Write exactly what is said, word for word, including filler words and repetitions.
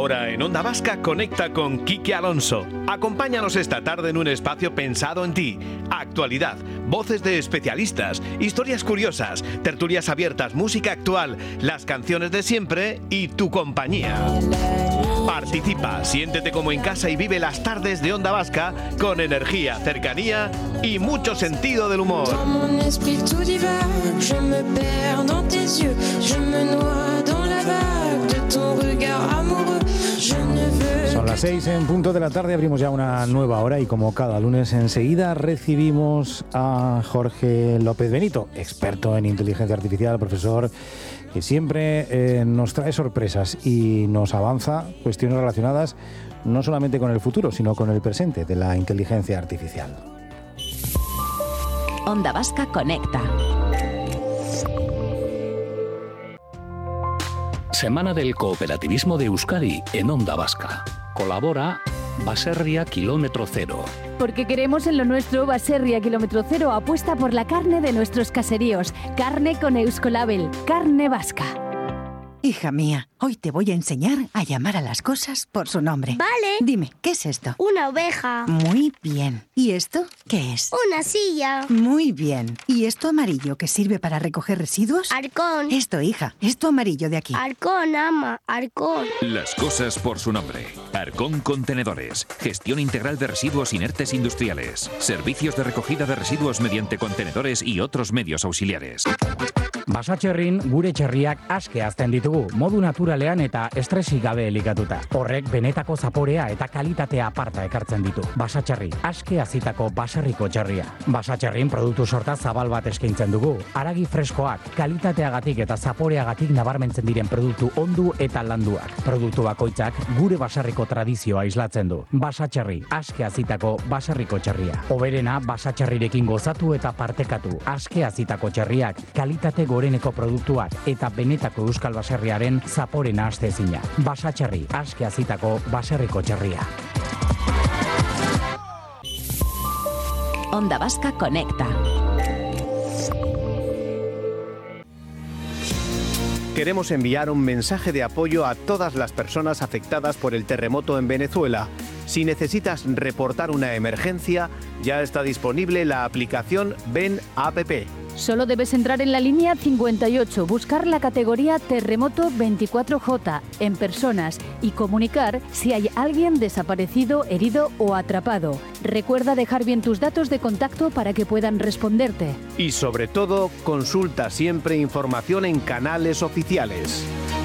Ahora en Onda Vasca conecta con Quique Alonso. Acompáñanos esta tarde en un espacio pensado en ti. Actualidad, voces de especialistas, historias curiosas, tertulias abiertas, música actual, las canciones de siempre y tu compañía. Participa, siéntete como en casa y vive las tardes de Onda Vasca con energía, cercanía y mucho sentido del humor. Son las seis en punto de la tarde, abrimos ya una nueva hora y como cada lunes enseguida recibimos a Jorge López Benito, experto en inteligencia artificial, profesor que siempre eh, nos trae sorpresas y nos avanza cuestiones relacionadas no solamente con el futuro, sino con el presente de la inteligencia artificial. Onda Vasca Conecta. Semana del Cooperativismo de Euskadi en Onda Vasca. Colabora Baserria Kilómetro Cero. Porque queremos en lo nuestro, Baserria Kilómetro Cero apuesta por la carne de nuestros caseríos. Carne con Euskolabel, carne vasca. Hija mía, hoy te voy a enseñar a llamar a las cosas por su nombre. Vale. Dime, ¿qué es esto? Una oveja. Muy bien. ¿Y esto qué es? Una silla. Muy bien. ¿Y esto amarillo que sirve para recoger residuos? Arcón. Esto, hija, esto amarillo de aquí. Arcón, ama, Arcón. Las cosas por su nombre. Arcón Contenedores. Gestión integral de residuos inertes industriales. Servicios de recogida de residuos mediante contenedores y otros medios auxiliares. Basatxerrin gure txerriak aske hazten ditugu, modu naturalean eta estresik gabe elikatuta. Horrek benetako zaporea eta kalitatea aparta ekartzen ditu. Basatxerri, aske hazitako baserriko txerria. Basatxerrin produktu sorta zabal bat eskaintzen dugu. Haragi freskoak, kalitateagatik eta zaporeagatik nabarmentzen diren produktu ondu eta landuak. Produktu bakoitzak gure baserriko tradizioa islatzen du. Basatxerri, aske hazitako baserriko txerria. Hoberena basatxerrirekin gozatu eta partekatu. Aske hazitako txerriak, kalitate goreneko produktuak eta benetako euskal baserriaren zaporena astezina. Basatxerri, aske hazitako baserriko txerria. Onda Vasca Conecta. Queremos enviar un mensaje de apoyo a todas las personas afectadas por el terremoto en Venezuela. Si necesitas reportar una emergencia, ya está disponible la aplicación Ven App. Solo debes entrar en la línea cincuenta y ocho, buscar la categoría Terremoto veinticuatro J en personas y comunicar si hay alguien desaparecido, herido o atrapado. Recuerda dejar bien tus datos de contacto para que puedan responderte. Y sobre todo, consulta siempre información en canales oficiales.